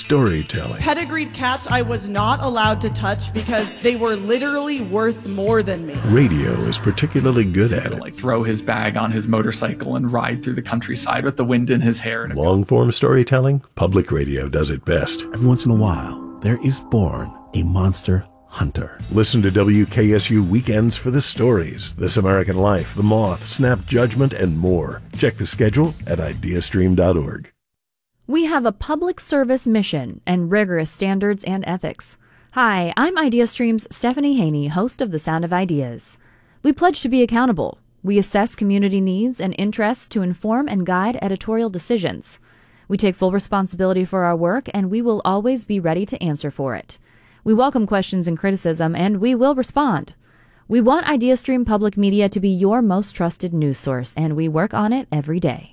storytelling. Pedigreed cats I was not allowed to touch because they were literally worth more than me. Radio is particularly good at it. Like throw his bag on his motorcycle and ride through the countryside with the wind in his hair. Long-form storytelling, public radio does it best. Every once in a while, there is born a monster hunter. Listen to WKSU Weekends for the stories, This American Life, The Moth, Snap Judgment, and more. Check the schedule at ideastream.org. We have a public service mission and rigorous standards and ethics. Hi, I'm IdeaStream's Stephanie Haney, host of The Sound of Ideas. We pledge to be accountable. We assess community needs and interests to inform and guide editorial decisions. We take full responsibility for our work, and we will always be ready to answer for it. We welcome questions and criticism, and we will respond. We want IdeaStream Public Media to be your most trusted news source, and we work on it every day.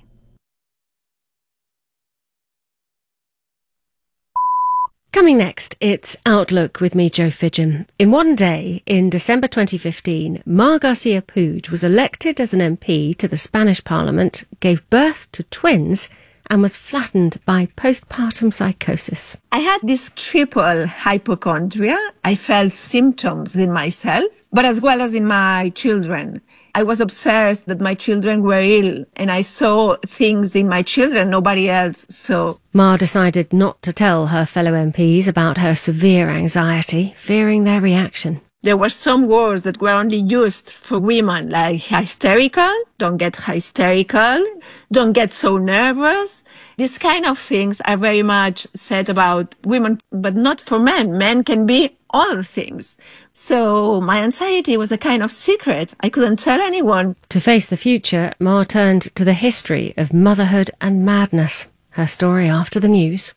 Coming next, it's Outlook with me, Jo Fidgen. In one day, in December 2015, Mar Garcia Puig was elected as an MP to the Spanish Parliament, gave birth to twins, and was flattened by postpartum psychosis. I had this triple hypochondria. I felt symptoms in myself, but as well as in my children. I was obsessed that my children were ill, and I saw things in my children nobody else saw. Mar decided not to tell her fellow MPs about her severe anxiety, fearing their reaction. There were some words that were only used for women, like hysterical, don't get hysterical, don't get so nervous. These kind of things are very much said about women, but not for men. Men can be other things. So my anxiety was a kind of secret. I couldn't tell anyone. To face the future, Mar turned to the history of motherhood and madness. Her story after the news.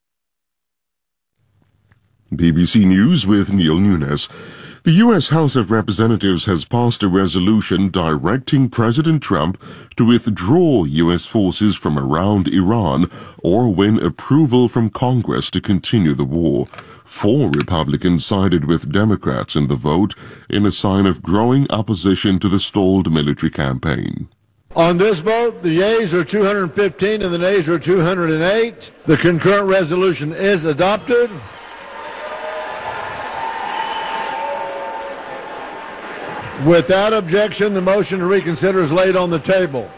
BBC News with Neil Nunes. The U.S. House of Representatives has passed a resolution directing President Trump to withdraw U.S. forces from around Iran or win approval from Congress to continue the war. 4 Republicans sided with Democrats in the vote in a sign of growing opposition to the stalled military campaign. On this vote, the yeas are 215 and the nays are 208. The concurrent resolution is adopted. Without objection, the motion to reconsider is laid on the table.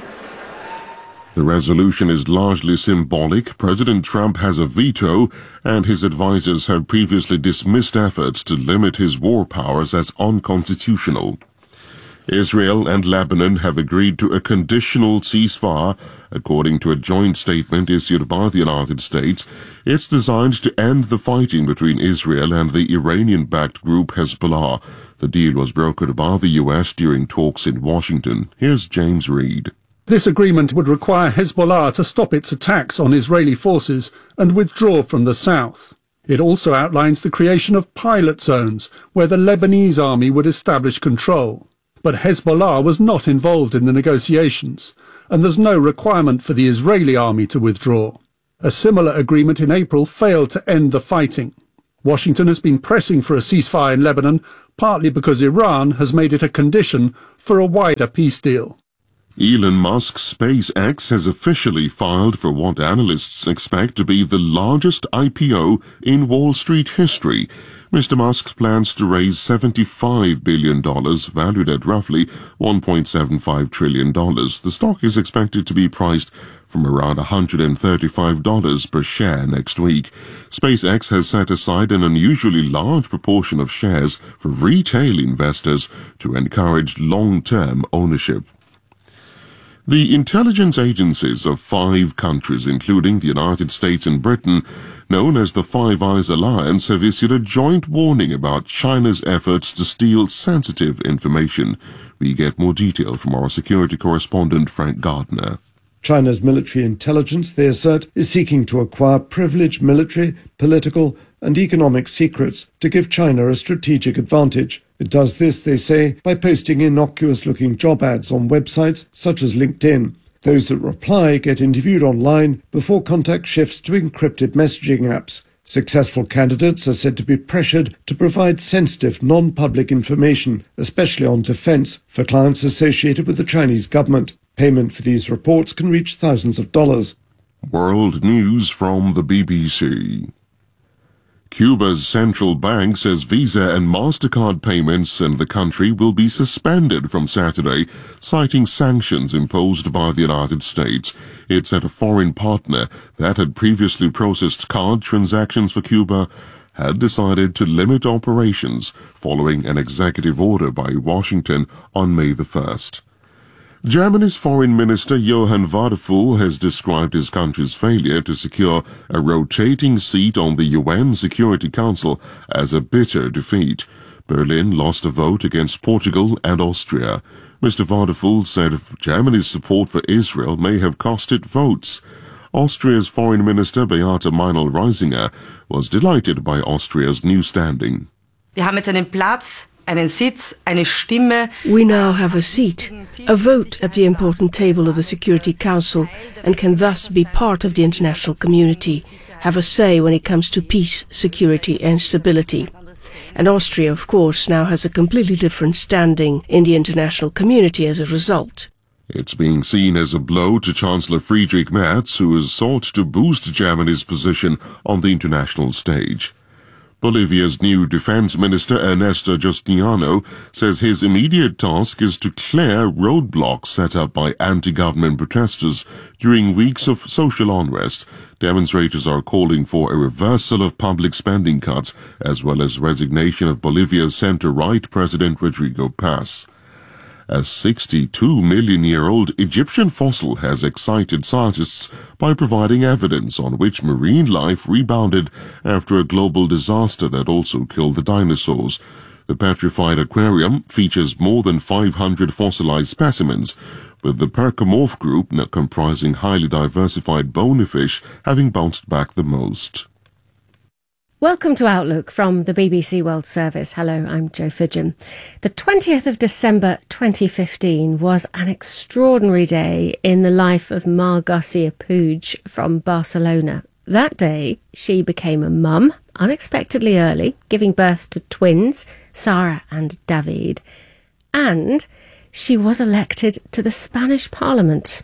The resolution is largely symbolic. President Trump has a veto, and his advisers have previously dismissed efforts to limit his war powers as unconstitutional. Israel and Lebanon have agreed to a conditional ceasefire. According to a joint statement issued by the United States, it's designed to end the fighting between Israel and the Iranian-backed group Hezbollah. The deal was brokered by the U.S. during talks in Washington. Here's James Reed. This agreement would require Hezbollah to stop its attacks on Israeli forces and withdraw from the south. It also outlines the creation of pilot zones where the Lebanese army would establish control. But Hezbollah was not involved in the negotiations, and there's no requirement for the Israeli army to withdraw. A similar agreement in April failed to end the fighting. Washington has been pressing for a ceasefire in Lebanon, partly because Iran has made it a condition for a wider peace deal. Elon Musk's SpaceX has officially filed for what analysts expect to be the largest IPO in Wall Street history. Mr. Musk's plans to raise $75 billion, valued at roughly $1.75 trillion. The stock is expected to be priced from around $135 per share next week. SpaceX has set aside an unusually large proportion of shares for retail investors to encourage long-term ownership. The intelligence agencies of 5 countries, including the United States and Britain, known as the Five Eyes Alliance, have issued a joint warning about China's efforts to steal sensitive information. We get more detail from our security correspondent Frank Gardner. China's military intelligence, they assert, is seeking to acquire privileged military, political and economic secrets to give China a strategic advantage. It does this, they say, by posting innocuous-looking job ads on websites such as LinkedIn. Those that reply get interviewed online before contact shifts to encrypted messaging apps. Successful candidates are said to be pressured to provide sensitive, non-public information, especially on defense, for clients associated with the Chinese government. Payment for these reports can reach thousands of dollars. World news from the BBC. Cuba's central bank says Visa and MasterCard payments in the country will be suspended from Saturday, citing sanctions imposed by the United States. It said a foreign partner that had previously processed card transactions for Cuba had decided to limit operations following an executive order by Washington on May the 1st. Germany's Foreign Minister Johann Wadephul has described his country's failure to secure a rotating seat on the UN Security Council as a bitter defeat. Berlin lost a vote against Portugal and Austria. Mr. Wadephul said Germany's support for Israel may have cost it votes. Austria's Foreign Minister Beate Meinl-Reisinger was delighted by Austria's new standing. Wir haben jetzt einen Platz, einen Sitz, eine Stimme. We now have a seat, a vote at the important table of the Security Council, and can thus be part of the international community, have a say when it comes to peace, security and stability. And Austria, of course, now has a completely different standing in the international community as a result. It's being seen as a blow to Chancellor Friedrich Merz, who has sought to boost Germany's position on the international stage. Bolivia's new defense minister, Ernesto Justiniano, says his immediate task is to clear roadblocks set up by anti-government protesters during weeks of social unrest. Demonstrators are calling for a reversal of public spending cuts, as well as resignation of Bolivia's center-right President Rodrigo Paz. A 62-million-year-old Egyptian fossil has excited scientists by providing evidence on which marine life rebounded after a global disaster that also killed the dinosaurs. The petrified aquarium features more than 500 fossilized specimens, with the Percomorph group, comprising highly diversified bony fish, having bounced back the most. Welcome to Outlook from the BBC World Service. Hello, I'm Jo Fidgen. The 20th of December 2015 was an extraordinary day in the life of Mar Garcia Puig from Barcelona. That day, she became a mum, unexpectedly early, giving birth to twins, Sara and David. And she was elected to the Spanish Parliament.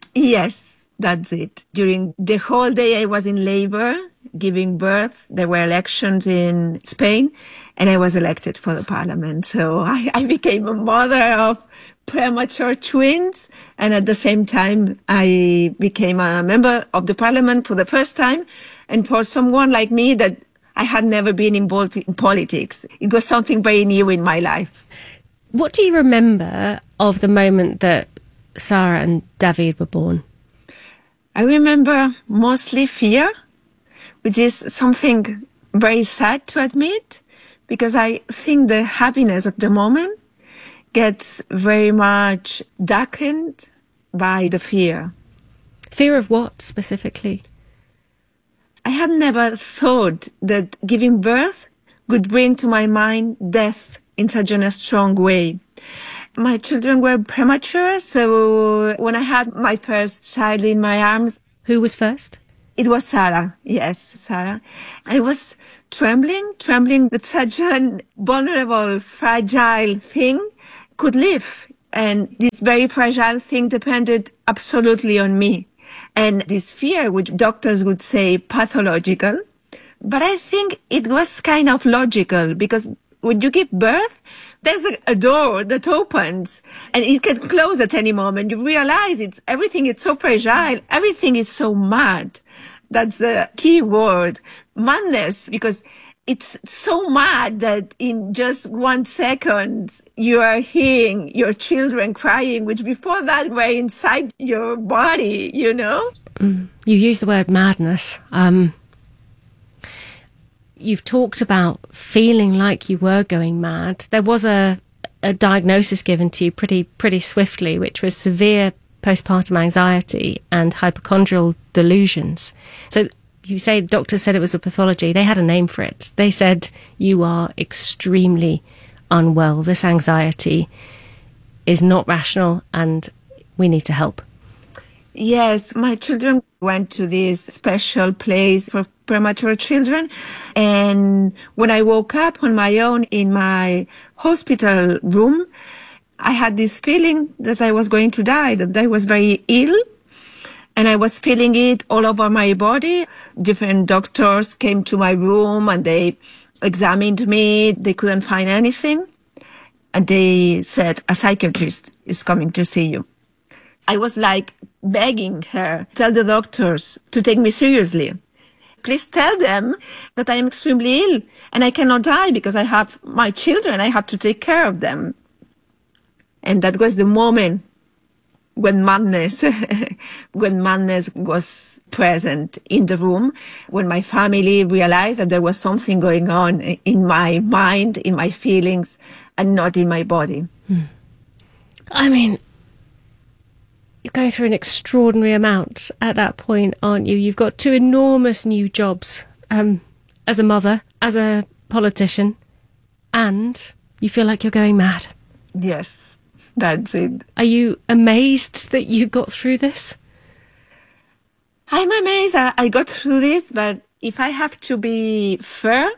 Yes, that's it. During the whole day I was in labor, giving birth. There were elections in Spain, and I was elected for the parliament. So I became a mother of premature twins, and at the same time, I became a member of the parliament for the first time. And for someone like me that I had never been involved in politics, it was something very new in my life. What do you remember of the moment that Sara and David were born? I remember mostly fear, which is something very sad to admit, because I think the happiness of the moment gets very much darkened by the fear. Fear of what specifically? I had never thought that giving birth would bring to my mind death in such a strong way. My children were premature, so when I had my first child in my arms... Who was first? It was Sara, yes, Sara. I was trembling that such a vulnerable, fragile thing could live. And this very fragile thing depended absolutely on me. And this fear, which doctors would say pathological, but I think it was kind of logical, because when you give birth, there's a door that opens and it can close at any moment. You realize everything is so fragile. Everything is so mad. That's the key word, madness, because it's so mad that in just 1 second you are hearing your children crying, which before that were inside your body, you know? You use the word madness. You've talked about feeling like you were going mad. There was a diagnosis given to you pretty swiftly, which was severe postpartum anxiety and hypochondrial delusions. So you say doctors said it was a pathology. They had a name for it. They said you are extremely unwell. This anxiety is not rational and we need to help. Yes, my children went to this special place for premature children. And when I woke up on my own in my hospital room, I had this feeling that I was going to die, that I was very ill. And I was feeling it all over my body. Different doctors came to my room and they examined me. They couldn't find anything. And they said, a psychiatrist is coming to see you. I was like begging her, tell the doctors to take me seriously. Please tell them that I am extremely ill and I cannot die because I have my children. I have to take care of them. And that was the moment when madness was present in the room, when my family realized that there was something going on in my mind, in my feelings, and not in my body. I mean, you're going through an extraordinary amount at that point, aren't you? You've got two enormous new jobs, as a mother, as a politician, and you feel like you're going mad. Yes, that's it. Are you amazed that you got through this? I'm amazed I got through this, but if I have to be fair,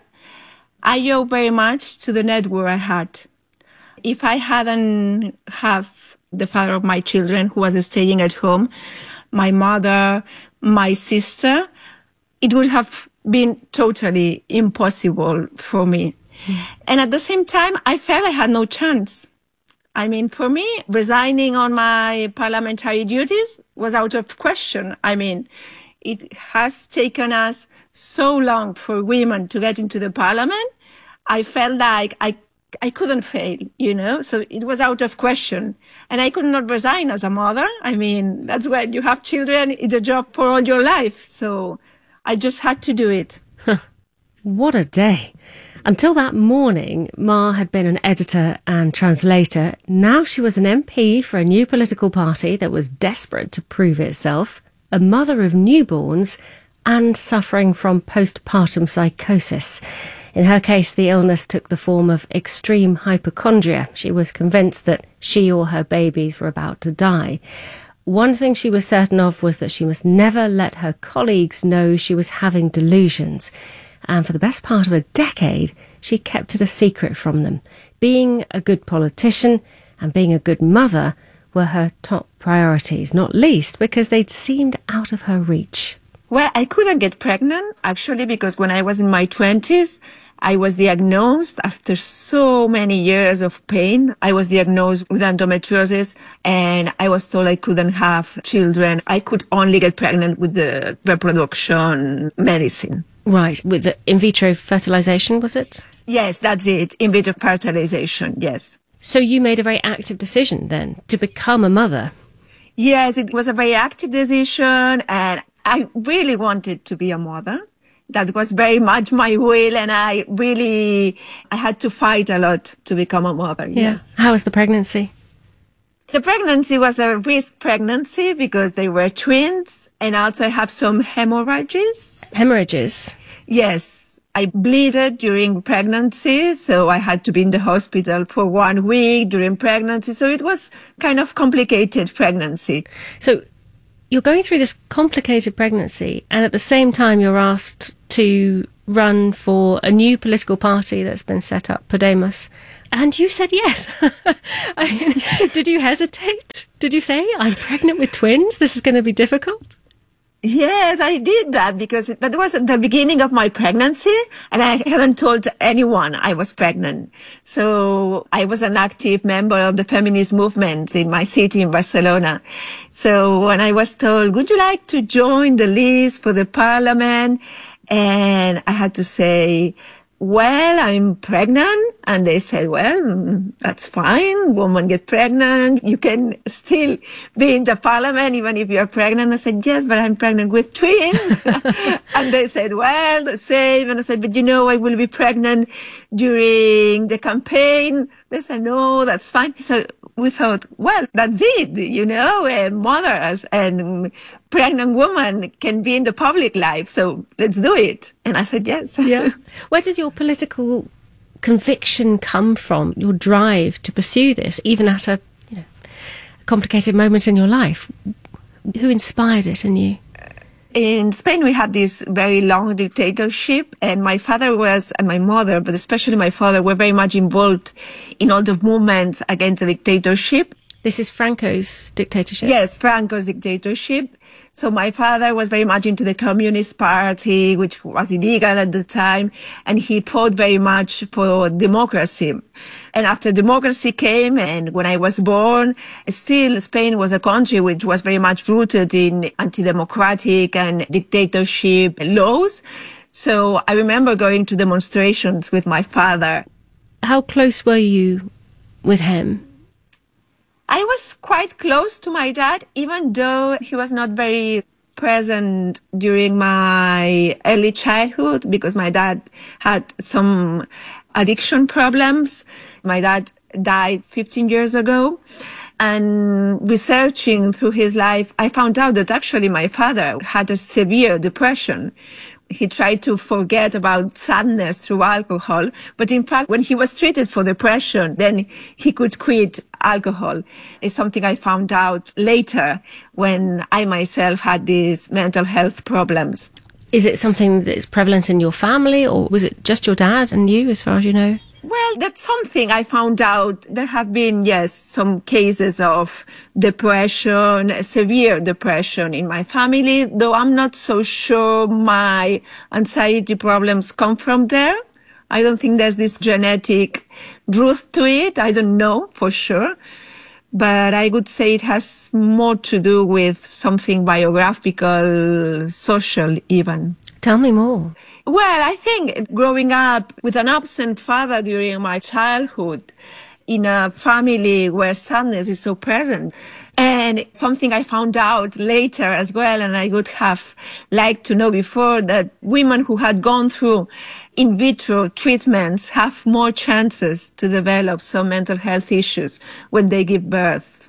I owe very much to the network I had. If I hadn't have the father of my children who was staying at home, my mother, my sister, it would have been totally impossible for me. And at the same time, I felt I had no chance. I mean, for me, resigning on my parliamentary duties was out of question. I mean, it has taken us so long for women to get into the parliament. I felt like I couldn't fail, you know, so it was out of question. And I could not resign as a mother. I mean, that's when you have children, it's a job for all your life. So I just had to do it. What a day. Until that morning, Ma had been an editor and translator. Now she was an MP for a new political party that was desperate to prove itself, a mother of newborns, and suffering from postpartum psychosis. In her case, the illness took the form of extreme hypochondria. She was convinced that she or her babies were about to die. One thing she was certain of was that she must never let her colleagues know she was having delusions. And for the best part of a decade, she kept it a secret from them. Being a good politician and being a good mother were her top priorities, not least because they'd seemed out of her reach. Well, I couldn't get pregnant, actually, because when I was in my 20s, I was diagnosed after so many years of pain. I was diagnosed with endometriosis and I was told I couldn't have children. I could only get pregnant with the reproduction medicine. Right, with the in vitro fertilization, was it? Yes, that's it. In vitro fertilization, yes. So you made a very active decision then to become a mother? Yes, it was a very active decision and I really wanted to be a mother. That was very much my will and I had to fight a lot to become a mother, yes. How was the pregnancy? The pregnancy was a risk pregnancy because they were twins and also I have some hemorrhages. Hemorrhages? Yes. I bleeded during pregnancy, so I had to be in the hospital for 1 week during pregnancy. So it was kind of complicated pregnancy. So you're going through this complicated pregnancy and at the same time you're asked to run for a new political party that's been set up, Podemos. And you said yes. I mean, did you hesitate? Did you say, I'm pregnant with twins? This is going to be difficult? Yes, I did that because that was at the beginning of my pregnancy and I hadn't told anyone I was pregnant. So I was an active member of the feminist movement in my city in Barcelona. So when I was told, would you like to join the list for the parliament? And I had to say, well, I'm pregnant. And they said, well, that's fine. Women get pregnant. You can still be in the parliament even if you're pregnant. I said, yes, but I'm pregnant with twins. And they said, well, the same. And I said, but you know, I will be pregnant during the campaign. They said, no, that's fine. So we thought, well, that's it. You know, mothers and pregnant women can be in the public life. So let's do it. And I said, yes. Yeah. Where did your political conviction come from, your drive to pursue this, even at a complicated moment in your life? Who inspired it in you? In Spain, we had this very long dictatorship, and my father and my mother, but especially my father, were very much involved in all the movements against the dictatorship. This is Franco's dictatorship? Yes, Franco's dictatorship. So my father was very much into the Communist Party, which was illegal at the time, and he fought very much for democracy. And after democracy came, and when I was born, still Spain was a country which was very much rooted in anti-democratic and dictatorship laws. So I remember going to demonstrations with my father. How close were you with him? I was quite close to my dad, even though he was not very present during my early childhood, because my dad had some addiction problems. My dad died 15 years ago. And researching through his life, I found out that actually my father had a severe depression. He tried to forget about sadness through alcohol. But in fact, when he was treated for depression, then he could quit alcohol. It's something I found out later when I myself had these mental health problems. Is it something that's prevalent in your family, or was it just your dad and you, as far as you know? Well, that's something I found out. There have been, yes, some cases of depression, severe depression in my family, though I'm not so sure my anxiety problems come from there. I don't think there's this genetic root to it. I don't know for sure. But I would say it has more to do with something biographical, social even. Tell me more. Well, I think growing up with an absent father during my childhood, in a family where sadness is so present, and something I found out later as well, and I would have liked to know before, that women who had gone through in vitro treatments have more chances to develop some mental health issues when they give birth.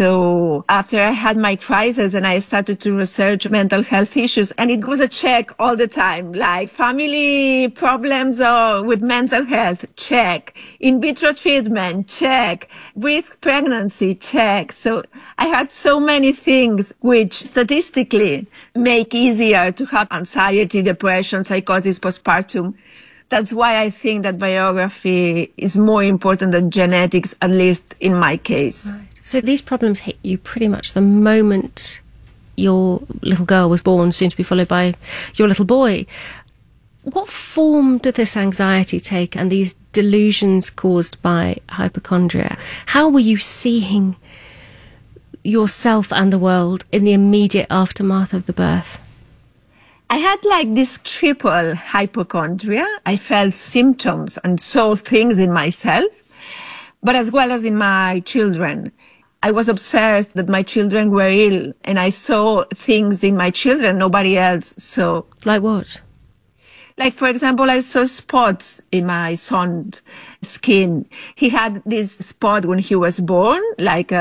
So after I had my crisis and I started to research mental health issues, and it was a check all the time, like family problems with mental health, check. In vitro treatment, check. Risk pregnancy, check. So I had so many things which statistically make easier to have anxiety, depression, psychosis, postpartum. That's why I think that biography is more important than genetics, at least in my case. Right. So these problems hit you pretty much the moment your little girl was born, soon to be followed by your little boy. What form did this anxiety take and these delusions caused by hypochondria? How were you seeing yourself and the world in the immediate aftermath of the birth? I had like this triple hypochondria. I felt symptoms and saw things in myself, but as well as in my children. I was obsessed that my children were ill, and I saw things in my children nobody else saw. Like what? Like, for example, I saw spots in my son's skin. He had this spot when he was born, like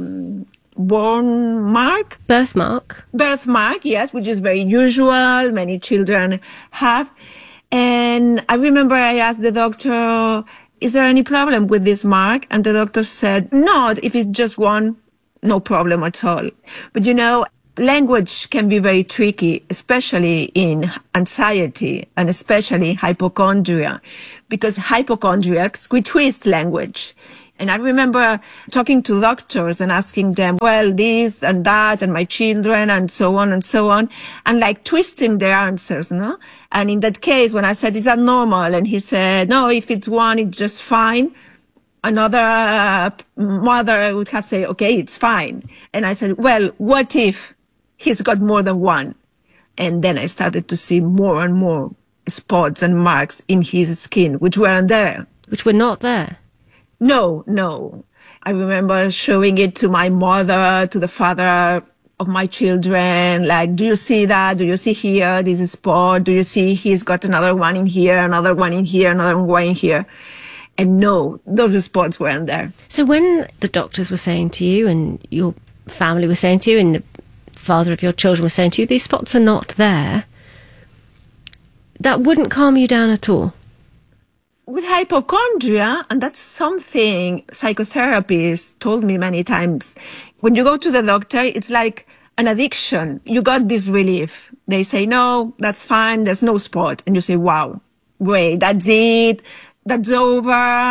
born mark. Birthmark? Birthmark, yes, which is very usual. Many children have. And I remember I asked the doctor, is there any problem with this mark? And the doctor said, no, if it's just one, no problem at all. But you know, language can be very tricky, especially in anxiety and especially hypochondria, because hypochondriacs, we twist language. And I remember talking to doctors and asking them, well, this and that and my children and so on, and like twisting their answers, no? And in that case, when I said, is that normal? And he said, no, if it's one, it's just fine. Another mother would have said, okay, it's fine. And I said, well, what if he's got more than one? And then I started to see more and more spots and marks in his skin, which weren't there. Which were not there? No. I remember showing it to my mother, to the father of my children, like, do you see that? Do you see here? This is spot. Do you see he's got another one in here, another one in here, another one in here? And no, those spots weren't there. So when the doctors were saying to you and your family were saying to you and the father of your children was saying to you, these spots are not there, that wouldn't calm you down at all? With hypochondria, and that's something psychotherapists told me many times, when you go to the doctor, it's like an addiction. You got this relief. They say, no, that's fine, there's no spot. And you say, wow, great, that's it, that's over,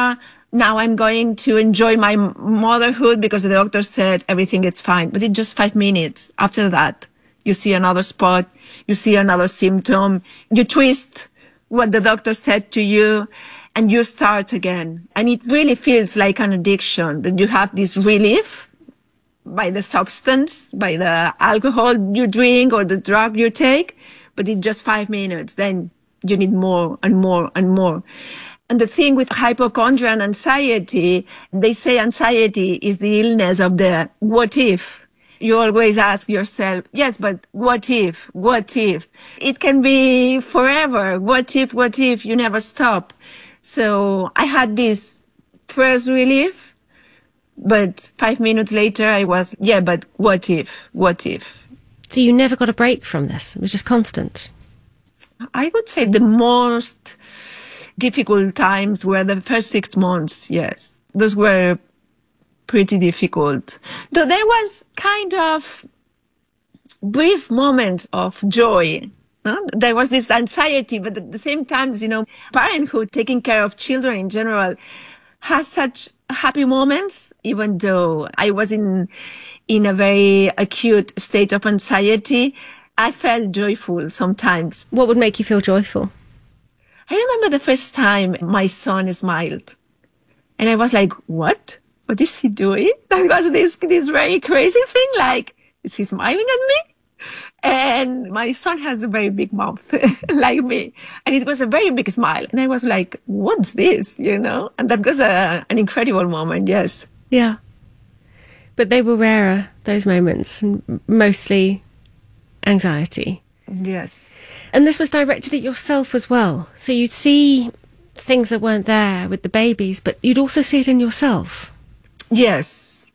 now I'm going to enjoy my motherhood because the doctor said everything is fine. But it's just 5 minutes. After that, you see another spot, you see another symptom, you twist what the doctor said to you, and you start again. And it really feels like an addiction, that you have this relief by the substance, by the alcohol you drink or the drug you take, but in just 5 minutes, then you need more and more and more. And the thing with hypochondria and anxiety, they say anxiety is the illness of the what if. You always ask yourself, yes, but what if? What if? It can be forever. What if? You never stop. So I had this first relief, but 5 minutes later I was, yeah, but what if? What if? So you never got a break from this? It was just constant? I would say the most difficult times were the first 6 months, yes. Those were pretty difficult. Though there was kind of brief moments of joy. There was this anxiety, but at the same time, parenthood, taking care of children in general, has such happy moments, even though I was in a very acute state of anxiety. I felt joyful sometimes. What would make you feel joyful? I remember the first time my son smiled. And I was like, what? What is he doing? That was this very crazy thing, like, is he smiling at me? And my son has a very big mouth, like me. And it was a very big smile. And I was like, what's this, And that was an incredible moment, yes. Yeah. But they were rarer, those moments, and mostly anxiety. Yes. And this was directed at yourself as well. So you'd see things that weren't there with the babies, but you'd also see it in yourself. Yes.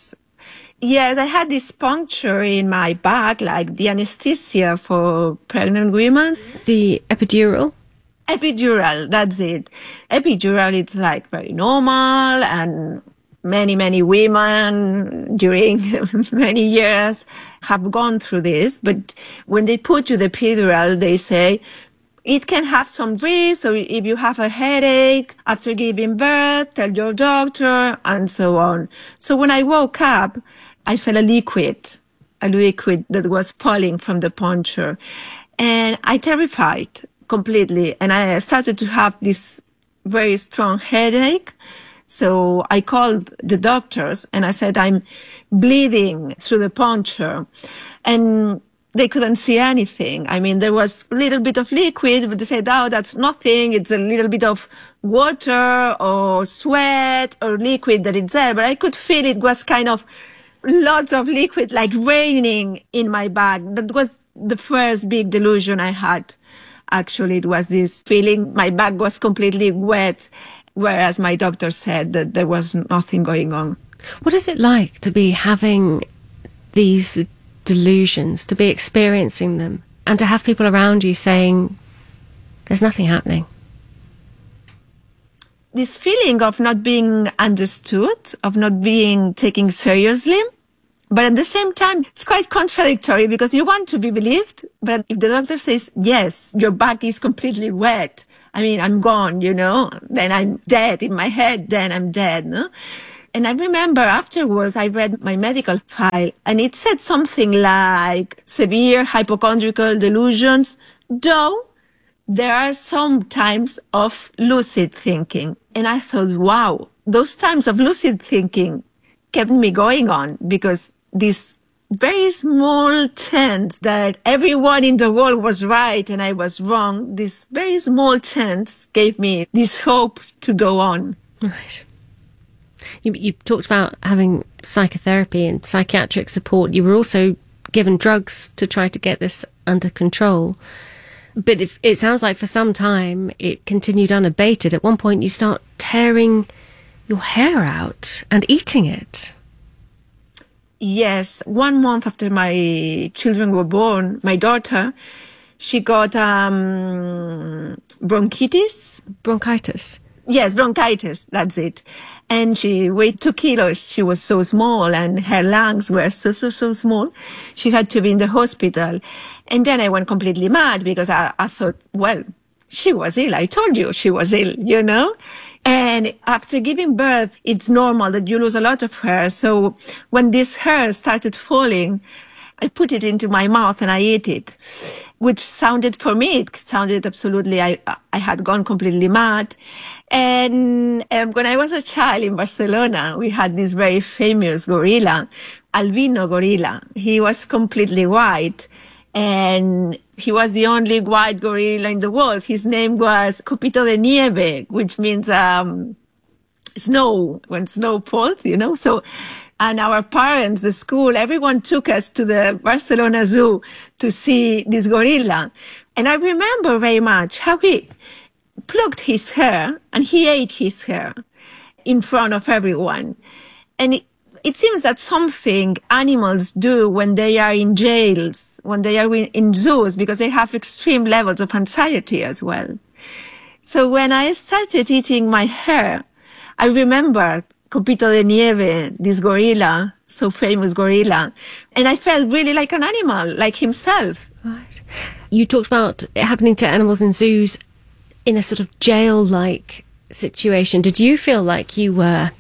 Yes, I had this puncture in my back, like the anesthesia for pregnant women. The epidural? Epidural, that's it. Epidural, it's like very normal, and many women during many years have gone through this. But when they put you the epidural, they say it can have some risk. So if you have a headache after giving birth, tell your doctor, and so on. So when I woke up, I felt a liquid that was falling from the puncture. And I terrified completely. And I started to have this very strong headache. So I called the doctors and I said, I'm bleeding through the puncture. And they couldn't see anything. I mean, there was a little bit of liquid, but they said, oh, that's nothing. It's a little bit of water or sweat or liquid that is there. But I could feel it was kind of lots of liquid, like raining in my back. That was the first big delusion I had. Actually, it was this feeling my back was completely wet, whereas my doctor said that there was nothing going on. What is it like to be having these delusions, to be experiencing them, and to have people around you saying, there's nothing happening? This feeling of not being understood, of not being taken seriously. But at the same time, it's quite contradictory because you want to be believed. But if the doctor says, yes, your back is completely wet, I mean, I'm gone, then I'm dead in my head, then I'm dead. No? And I remember afterwards, I read my medical file and it said something like severe hypochondriacal delusions, though there are some times of lucid thinking. And I thought, wow, those times of lucid thinking kept me going on because this very small chance that everyone in the world was right and I was wrong, this very small chance gave me this hope to go on. Right. You talked about having psychotherapy and psychiatric support. You were also given drugs to try to get this under control. But it sounds like for some time it continued unabated. At one point you start tearing your hair out and eating it. Yes. 1 month after my children were born, my daughter, she got bronchitis. Bronchitis? Yes, bronchitis. That's it. And she weighed 2 kilos. She was so small and her lungs were so small. She had to be in the hospital. And then I went completely mad because I thought, well, she was ill. I told you she was ill, And after giving birth, it's normal that you lose a lot of hair. So when this hair started falling, I put it into my mouth and I ate it, which sounded, for me, it sounded absolutely, I had gone completely mad. And when I was a child in Barcelona, we had this very famous gorilla, albino gorilla. He was completely white, and he was the only white gorilla in the world. His name was Copito de Nieve, which means snow, when snow falls, you know. So, and our parents, the school, everyone took us to the Barcelona Zoo to see this gorilla. And I remember very much how he plucked his hair and he ate his hair in front of everyone. And it seems that something animals do when they are in jails, when they are in zoos, because they have extreme levels of anxiety as well. So when I started eating my hair, I remember Copito de Nieve, this gorilla, so famous gorilla, and I felt really like an animal, like himself. Right. You talked about it happening to animals in zoos in a sort of jail-like situation. Did you feel like you were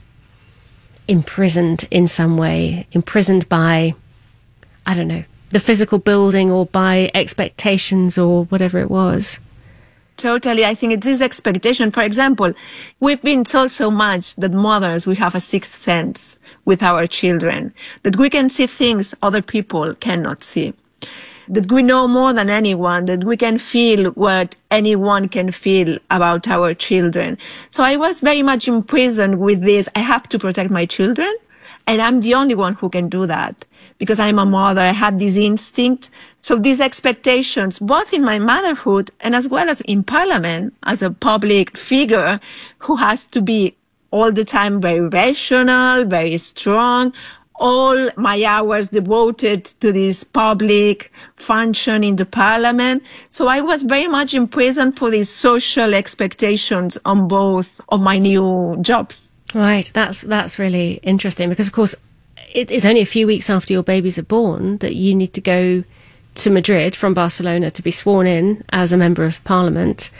imprisoned in some way, imprisoned by, I don't know, the physical building or by expectations or whatever it was? Totally. I think it's this expectation. For example, we've been told so much that mothers, we have a sixth sense with our children, that we can see things other people cannot see, that we know more than anyone, that we can feel what anyone can feel about our children. So I was very much imprisoned with this. I have to protect my children, and I'm the only one who can do that because I'm a mother. I had this instinct. So these expectations, both in my motherhood and as well as in Parliament, as a public figure who has to be all the time very rational, very strong, all my hours devoted to this public function in the Parliament. So I was very much imprisoned for these social expectations on both of my new jobs. Right, that's really interesting because, of course, it is only a few weeks after your babies are born that you need to go to Madrid from Barcelona to be sworn in as a member of Parliament.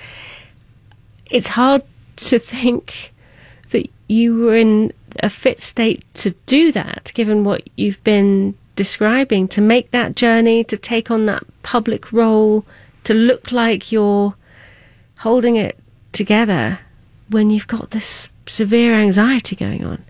It's hard to think that you were in a fit state to do that, given what you've been describing, to make that journey, to take on that public role, to look like you're holding it together when you've got this severe anxiety going on.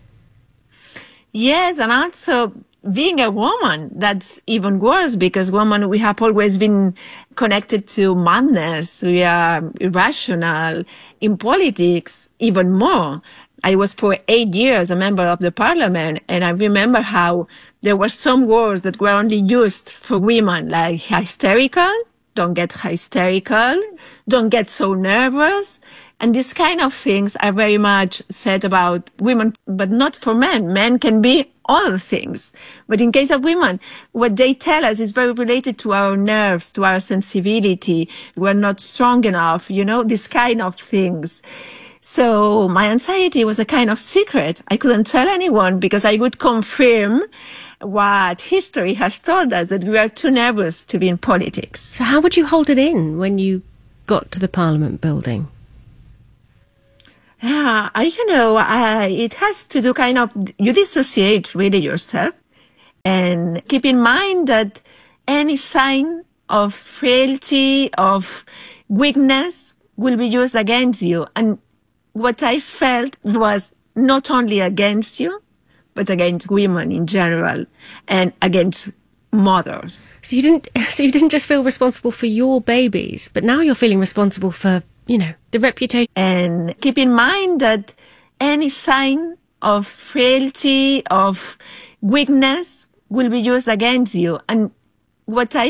Yes, and also being a woman, that's even worse because women, we have always been connected to madness. We are irrational. In politics, even more. I was for 8 years a member of the Parliament, and I remember how there were some words that were only used for women, like hysterical, don't get hysterical, don't get so nervous. And these kind of things are very much said about women, but not for men. Men can be other things. But in case of women, what they tell us is very related to our nerves, to our sensibility. We're not strong enough, you know, these kind of things. So my anxiety was a kind of secret. I couldn't tell anyone because I would confirm what history has told us, that we are too nervous to be in politics. So how would you hold it in when you got to the Parliament building? Yeah, I don't know. It has to do kind of, you dissociate really yourself and keep in mind that any sign of frailty, of weakness will be used against you. And what I felt was not only against you, but against women in general and against mothers. So you didn't just feel responsible for your babies, but now you're feeling responsible for, you know, the reputation. And keep in mind that any sign of frailty, of weakness will be used against you. And what I